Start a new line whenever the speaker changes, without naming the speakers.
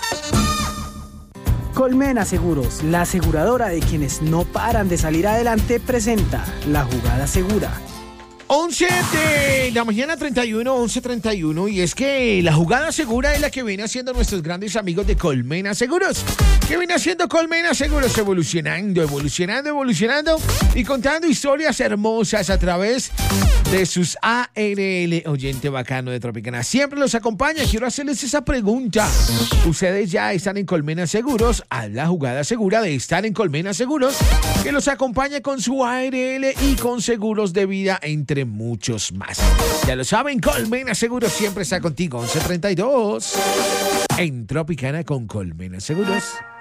Colmena Seguros, la aseguradora de quienes no paran de salir adelante, presenta La Jugada Segura.
11 de la mañana 31, 11:31, y es que la jugada segura es la que viene haciendo nuestros grandes amigos de Colmena Seguros. ¿Qué viene haciendo Colmena Seguros? Evolucionando y contando historias hermosas a través de sus ARL, oyente bacano de Tropicana. Siempre los acompaña. Quiero hacerles esa pregunta. ¿Ustedes ya están en Colmena Seguros? A la jugada segura de estar en Colmena Seguros, que los acompaña con su ARL y con seguros de vida, entre muchos más. Ya lo saben, Colmena Seguros siempre está contigo. 11:32 en Tropicana con Colmena Seguros.